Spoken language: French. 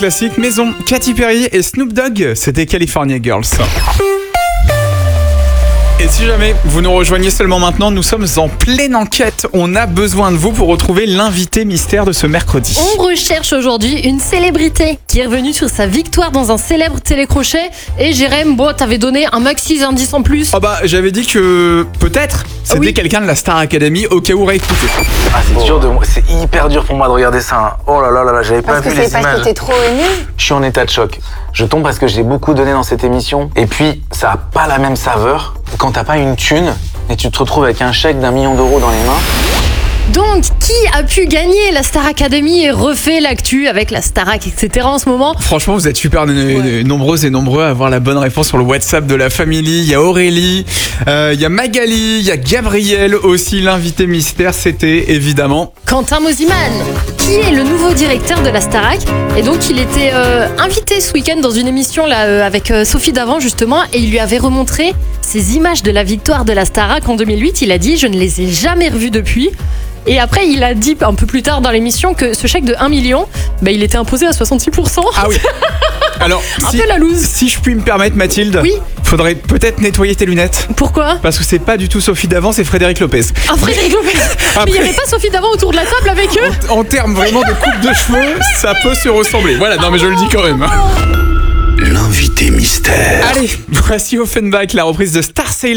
Classique maison, Katy Perry et Snoop Dogg, c'était California Girls. Et si jamais vous nous rejoignez seulement maintenant, nous sommes en pleine enquête. On a besoin de vous pour retrouver l'invité mystère de ce mercredi. On recherche aujourd'hui une célébrité qui est revenue sur sa victoire dans un célèbre télécrochet. Et Jérém, t'avais donné un maxi indice en plus. Oh bah, j'avais dit que peut-être c'était quelqu'un de la Star Academy au cas où réécouter. Ah, c'est dur c'est hyper dur pour moi de regarder ça. Hein. Oh là là là là, j'avais pas vu les images. Parce que t'es trop ému. Je suis en état de choc. Je tombe parce que j'ai beaucoup donné dans cette émission. Et puis, ça a pas la même saveur quand t'as pas une thune et tu te retrouves avec un chèque d'1 million d'euros dans les mains. Donc, qui a pu gagner la Star Academy et refait l'actu avec la Starac, etc. en ce moment? Franchement, vous êtes super nombreuses et nombreux à avoir la bonne réponse sur le WhatsApp de la famille. Il y a Aurélie, il y a Magali, il y a Gabriel aussi. L'invité mystère, c'était évidemment Quentin Mosimann, qui est le nouveau directeur de la Starac. Et donc, il était invité ce week-end dans une émission là avec Sophie Davant, justement, et il lui avait remontré ces images de la victoire de la Starac en 2008. Il a dit « Je ne les ai jamais revues depuis ». Et après, il a dit un peu plus tard dans l'émission que ce chèque de 1 million, il était imposé à 66%. Ah oui. Alors, un peu la loose. Si je puis me permettre, Mathilde, oui. Faudrait peut-être nettoyer tes lunettes. Pourquoi? Parce que c'est pas du tout Sophie Davant, c'est Frédéric Lopez. Ah, Frédéric Lopez. Après, mais il n'y avait pas Sophie Davant autour de la table avec eux? En termes vraiment de coupe de cheveux, ça peut se ressembler. Voilà, non mais je le dis quand même. L'invité mystère. Allez, voici Offenbach, la reprise de Star Sailor.